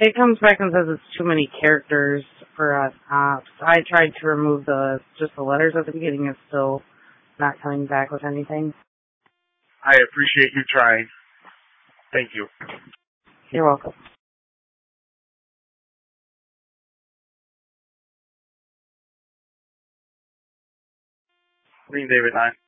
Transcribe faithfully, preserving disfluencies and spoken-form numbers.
It comes back and says it's too many characters for us apps. I tried to remove the just the letters at the beginning. It's still not coming back with anything. I appreciate you trying. Thank you. You're welcome. Green David nine.